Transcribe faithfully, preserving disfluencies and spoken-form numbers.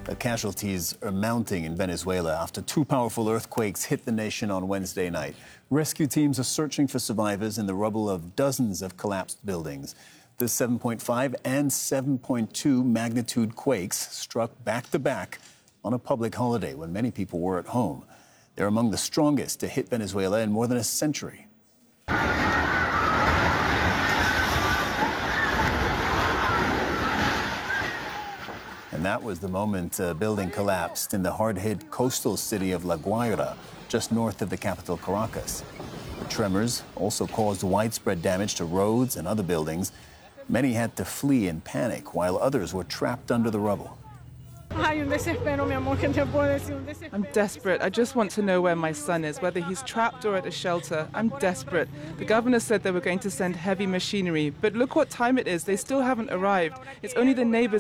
The casualties are mounting in Venezuela after two powerful earthquakes hit the nation on Wednesday night. Rescue teams are searching for survivors in the rubble of dozens of collapsed buildings. The seven point five and seven point two magnitude quakes struck back-to-back on a public holiday when many people were at home. They're among the strongest to hit Venezuela in more than a century. And that was the moment a building collapsed in the hard-hit coastal city of La Guaira, just north of the capital, Caracas. The tremors also caused widespread damage to roads and other buildings. Many had to flee in panic, while others were trapped under the rubble. I'm desperate. I just want to know where my son is, whether he's trapped or at a shelter. I'm desperate. The governor said they were going to send heavy machinery, but look what time it is. They still haven't arrived. It's only the neighbors